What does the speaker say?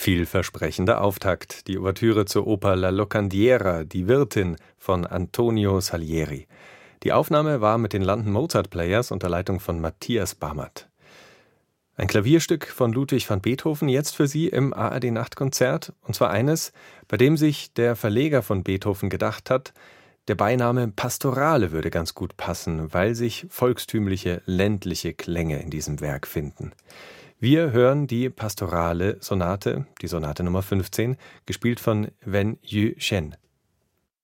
Vielversprechender Auftakt, die Ouvertüre zur Oper La Locandiera, die Wirtin von Antonio Salieri. Die Aufnahme war mit den London Mozart Players unter Leitung von Matthias Bamert. Ein Klavierstück von Ludwig van Beethoven jetzt für Sie im ARD-Nachtkonzert, und zwar eines, bei dem sich der Verleger von Beethoven gedacht hat, der Beiname Pastorale würde ganz gut passen, weil sich volkstümliche, ländliche Klänge in diesem Werk finden. Wir hören die Pastorale Sonate, die Sonate Nummer 15, gespielt von Wen Yu Shen.